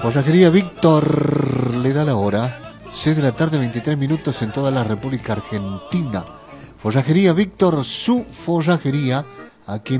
Follajería Víctor le da la hora. 6 de la tarde, 23 minutos en toda la República Argentina. Follajería Víctor, su follajería aquí en